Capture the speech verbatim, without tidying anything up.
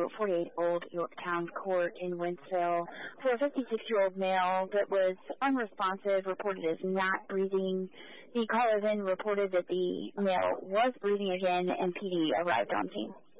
to forty-eight Old Yorktown Court in Wentzville for a fifty-six-year-old male that was unresponsive, reported as not breathing. The caller then reported that the male was breathing again, and P D arrived on scene.